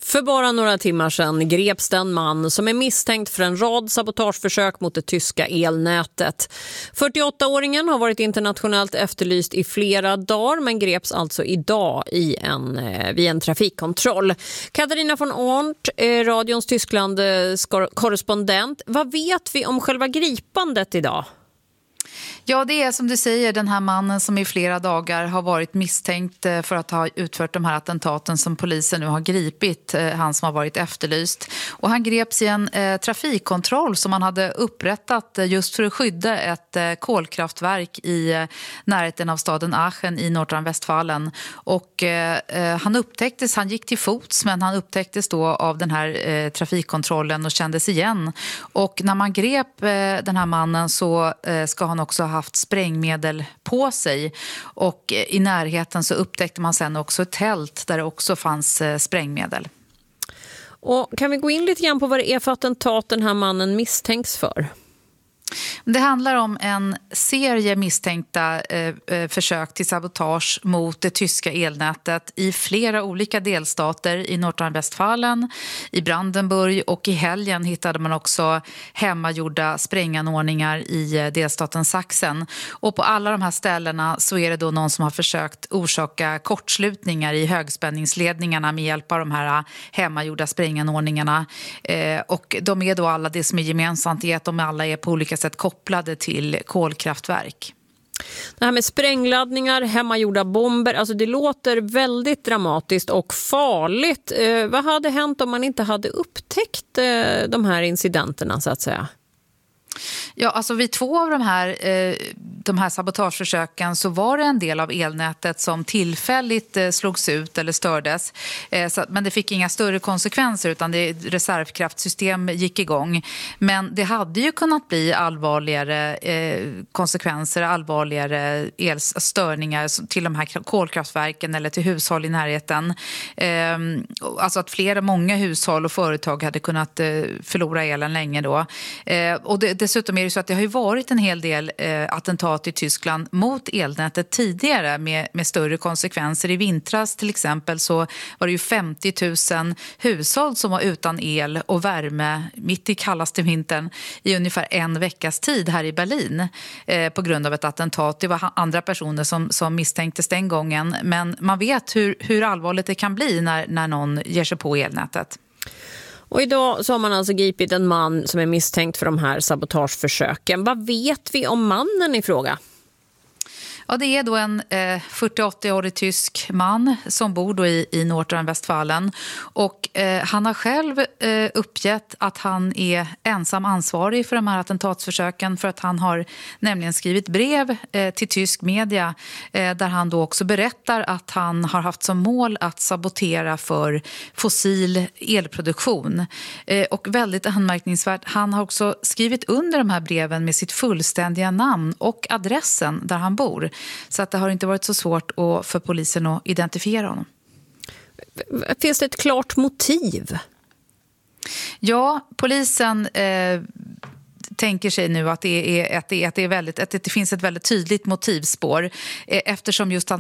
För bara några timmar sedan greps den man som är misstänkt för en rad sabotageförsök mot det tyska elnätet. 48-åringen har varit internationellt efterlyst i flera dagar men greps alltså idag vid en trafikkontroll. Katarina von Ornt, radions Tyskland-korrespondent. Vad vet vi om själva gripandet idag? Ja, det är som du säger den här mannen som i flera dagar har varit misstänkt för att ha utfört de här attentaten som polisen nu har gripit, han som har varit efterlyst. Och han greps i en trafikkontroll som man hade upprättat just för att skydda ett kolkraftverk i närheten av staden Aachen i Nordrhein-Westfalen. Och han gick till fots men han upptäcktes då av den här trafikkontrollen och kändes igen. Och när man grep den här mannen så ska han också ha haft sprängmedel på sig och i närheten så upptäckte man sen också ett tält där det också fanns sprängmedel. Och kan vi gå in lite grann på vad det är för attentat den här mannen misstänks för? Det handlar om en serie misstänkta försök till sabotage mot det tyska elnätet i flera olika delstater i Nordrhein-Westfalen, i Brandenburg och i helgen hittade man också hemmagjorda spränganordningar i delstaten Sachsen. Och på alla de här ställena så är det då någon som har försökt orsaka kortslutningar i högspänningsledningarna med hjälp av de här hemmagjorda spränganordningarna. Och de är då alla, det som är gemensamt är att de alla är på olika sätt kopplade till kolkraftverk. Det här med sprängladdningar, hemmagjorda bomber, alltså det låter väldigt dramatiskt och farligt. Vad hade hänt om man inte hade upptäckt de här incidenterna så att säga? Ja, alltså vid 2 av de här sabotageförsöken så var det en del av elnätet som tillfälligt slogs ut eller stördes. Men det fick inga större konsekvenser utan reservkraftsystem gick igång. Men det hade ju kunnat bli allvarligare konsekvenser, allvarligare elstörningar till de här kolkraftverken eller till hushåll i närheten. Alltså att många hushåll och företag hade kunnat förlora elen länge då. Och dessutom är det så att det har ju varit en hel del attentat i Tyskland mot elnätet tidigare med större konsekvenser. I vintras till exempel så var det ju 50 000 hushåll som var utan el och värme mitt i kallaste vintern i ungefär en veckas tid här i Berlin på grund av ett attentat. Det var andra personer som misstänktes den gången men man vet hur allvarligt det kan bli när någon ger sig på elnätet. Och idag så har man alltså gripit en man som är misstänkt för de här sabotageförsöken. Vad vet vi om mannen i fråga? Ja, det är då en 40-80-årig tysk man som bor då i Nordrhein-Westfalen och han har själv uppgett att han är ensam ansvarig för de här attentatsförsöken för att han har nämligen skrivit brev till tysk media där han då också berättar att han har haft som mål att sabotera för fossil elproduktion. Och väldigt anmärkningsvärt, han har också skrivit under de här breven med sitt fullständiga namn och adressen där han bor. Så att det har inte varit så svårt för polisen att identifiera honom. Finns det ett klart motiv? Ja, polisen tänker sig nu att det finns ett väldigt tydligt motivspår eftersom just